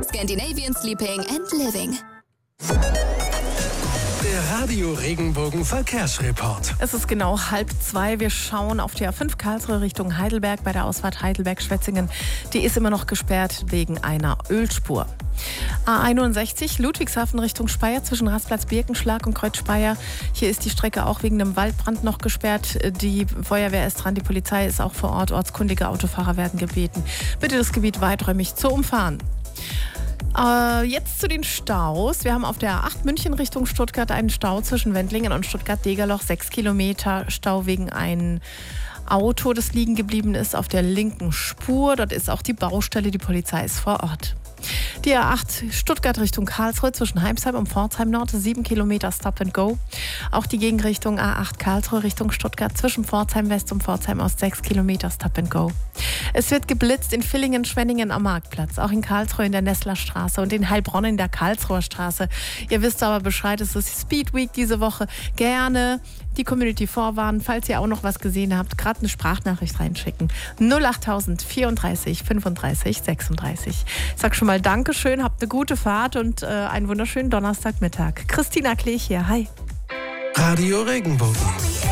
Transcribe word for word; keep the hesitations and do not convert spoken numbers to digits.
Scandinavian Sleeping and Living. Der Radio Regenbogen Verkehrsreport. Es ist genau halb zwei. Wir schauen auf die A fünf Karlsruhe Richtung Heidelberg bei der Ausfahrt Heidelberg-Schwetzingen. Die ist immer noch gesperrt wegen einer Ölspur. A einundsechzig Ludwigshafen Richtung Speyer zwischen Rastplatz Birkenschlag und Kreuz Speyer. Hier ist die Strecke auch wegen einem Waldbrand noch gesperrt. Die Feuerwehr ist dran, die Polizei ist auch vor Ort. Ortskundige Autofahrer werden gebeten, bitte das Gebiet weiträumig zu umfahren. Äh, jetzt zu den Staus. Wir haben auf der A acht München Richtung Stuttgart einen Stau zwischen Wendlingen und Stuttgart-Degerloch. Sechs Kilometer Stau wegen einem Auto, das liegen geblieben ist auf der linken Spur. Dort ist auch die Baustelle, die Polizei ist vor Ort. Die A acht Stuttgart Richtung Karlsruhe zwischen Heimsheim und Pforzheim Nord, sieben Kilometer Stop and Go. Auch die Gegenrichtung A acht Karlsruhe Richtung Stuttgart zwischen Pforzheim West und Pforzheim Ost, sechs Kilometer Stop and Go. Es wird geblitzt in Villingen, Schwenningen am Marktplatz, auch in Karlsruhe in der Nesslerstraße und in Heilbronn in der Karlsruher Straße. Ihr wisst aber Bescheid, es ist Speed Week diese Woche. Gerne die Community vorwarnen, falls ihr auch noch was gesehen habt, gerade eine Sprachnachricht reinschicken. null acht vierunddreißig fünfunddreißig sechsunddreißig. Ich sag schon mal Dankeschön, habt eine gute Fahrt und äh, einen wunderschönen Donnerstagmittag. Christina Klech hier, hi. Radio Regenbogen.